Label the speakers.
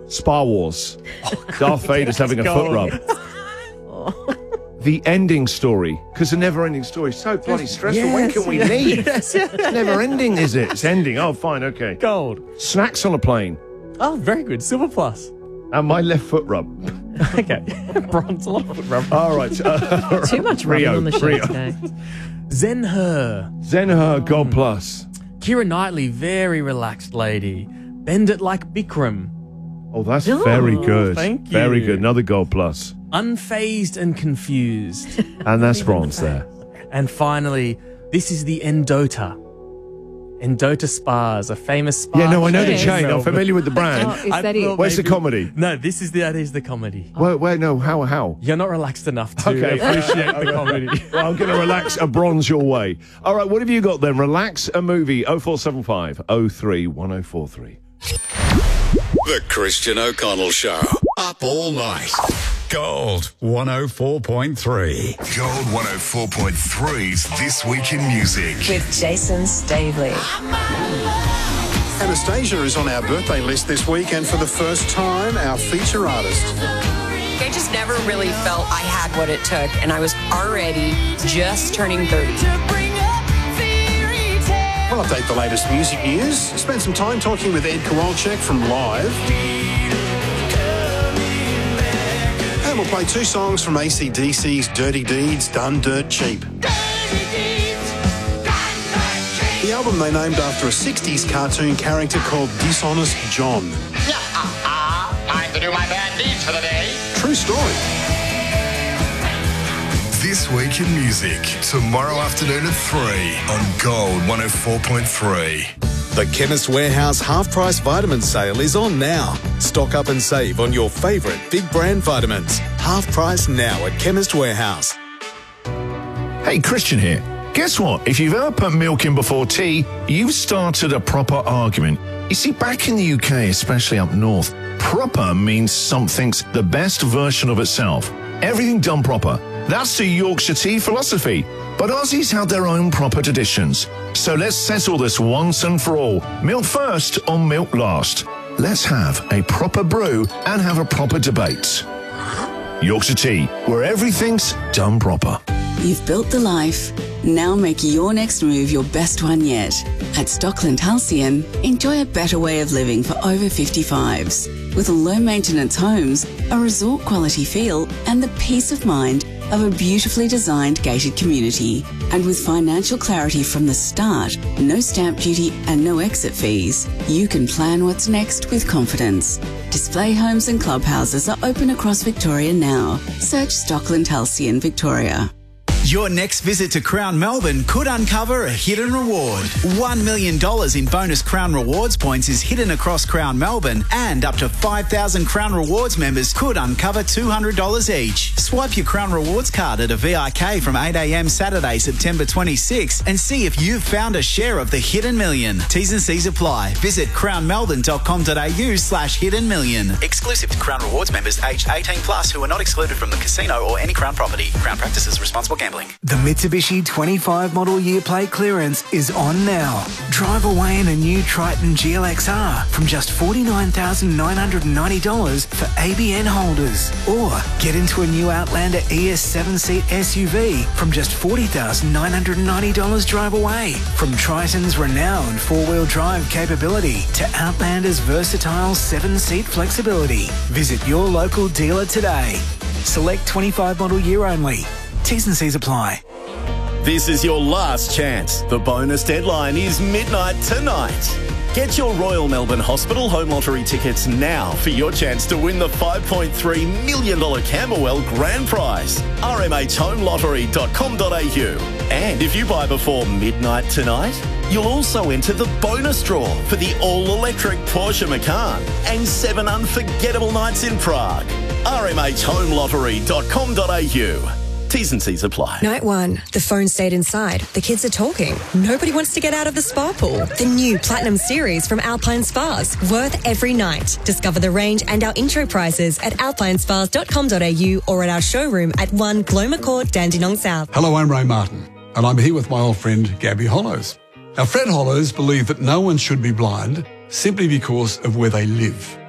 Speaker 1: Spa Wars. Darth Vader's having a foot rub. The ending story, because the never-ending story is so bloody stressful. When can we leave? It's never ending, is it? It's ending. Oh, fine, okay.
Speaker 2: Gold.
Speaker 1: Snacks on a plane.
Speaker 2: Oh, very good. Silver plus.
Speaker 1: And my left foot rub.
Speaker 2: Okay. Bronze, a lot of foot rub.
Speaker 1: All right.
Speaker 3: Too much rubbing on the show today.
Speaker 2: Zen-Her,
Speaker 1: Gold Plus.
Speaker 2: Keira Knightley, very relaxed lady. Bend it like Bikram.
Speaker 1: Oh, that's very good.
Speaker 2: Thank you.
Speaker 1: Very good. Another Gold Plus.
Speaker 2: Unfazed and confused.
Speaker 1: And that's bronze there.
Speaker 2: And finally, this is the Endota. Endota Spas, a famous spa.
Speaker 1: Yeah, no, I know the
Speaker 3: chain.
Speaker 1: chain. I'm familiar with the brand.
Speaker 3: Is that it?
Speaker 1: Where's the comedy?
Speaker 2: No, that is the comedy.
Speaker 1: Where, no, how?
Speaker 2: You're not relaxed enough to
Speaker 1: Okay.
Speaker 2: appreciate the comedy.
Speaker 1: Well, I'm going to relax a bronze your way. All right, what have you got then? Relax a movie, 0475 03 1043.
Speaker 4: The Christian O'Connell Show. Up all night. Gold 104.3.
Speaker 5: Gold 104.3's This Week in Music.
Speaker 6: With Jason Stavely.
Speaker 7: Anastasia is on our birthday list this week, and for the first time, our feature artist.
Speaker 6: I just never really felt I had what it took, and I was already just turning 30.
Speaker 7: We'll update the latest music news. Spend some time talking with Ed Kowalczyk from Live. And we'll play 2 songs from AC/DC's Dirty Deeds, Done Dirt Cheap. The album they named after a 60s cartoon character called Dishonest John.
Speaker 8: Time to do my bad deeds for the day.
Speaker 7: True story.
Speaker 5: This Week in Music. Tomorrow afternoon at 3 on Gold 104.3.
Speaker 9: The Chemist Warehouse half-price vitamin sale is on now. Stock up and save on your favourite big brand vitamins. Half price now at Chemist Warehouse.
Speaker 10: Hey, Christian here. Guess what? If you've ever put milk in before tea, you've started a proper argument. You see, back in the UK, especially up north, proper means something's the best version of itself. Everything done proper. That's the Yorkshire tea philosophy. But Aussies have their own proper traditions. So let's settle this once and for all. Milk first or milk last? Let's have a proper brew and have a proper debate. Yorkshire tea, where everything's done proper.
Speaker 11: You've built the life. Now make your next move your best one yet. At Stockland Halcyon, enjoy a better way of living for over 55s. With low-maintenance homes, a resort-quality feel, and the peace of mind of a beautifully designed gated community. And with financial clarity from the start, no stamp duty and no exit fees, you can plan what's next with confidence. Display homes and clubhouses are open across Victoria now. Search Stockland Halcyon Victoria.
Speaker 12: Your next visit to Crown Melbourne could uncover a hidden reward. $1 million in bonus Crown Rewards points is hidden across Crown Melbourne, and up to 5,000 Crown Rewards members could uncover $200 each. Swipe your Crown Rewards card at a VIK from 8 a.m. Saturday, September 26, and see if you've found a share of the hidden million. T's and C's apply. Visit crownmelbourne.com.au/hidden million. Exclusive to Crown Rewards members aged 18 plus who are not excluded from the casino or any Crown property. Crown practices responsible gambling.
Speaker 13: The Mitsubishi 25 model year plate clearance is on now. Drive away in a new Triton GLXR from just $49,990 for ABN holders. Or get into a new Outlander ES 7-seat SUV from just $40,990 drive away. From Triton's renowned four-wheel drive capability to Outlander's versatile 7-seat flexibility. Visit your local dealer today. Select 25 model year only. T's and C's apply.
Speaker 14: This is your last chance. The bonus deadline is midnight tonight. Get your Royal Melbourne Hospital Home Lottery tickets now for your chance to win the $5.3 million Camberwell Grand Prize. rmhhomelottery.com.au. And if you buy before midnight tonight, you'll also enter the bonus draw for the all-electric Porsche Macan and 7 unforgettable nights in Prague. rmhhomelottery.com.au. T's and C's apply.
Speaker 15: Night 1. The phone stayed inside. The kids are talking. Nobody wants to get out of the spa pool. The new Platinum Series from Alpine Spas. Worth every night. Discover the range and our intro prices at alpinespas.com.au or at our showroom at 1 Gloma Court, Dandenong South.
Speaker 16: Hello, I'm Ray Martin, and I'm here with my old friend Gabby Hollows. Now, Fred Hollows believed that no one should be blind simply because of where they live.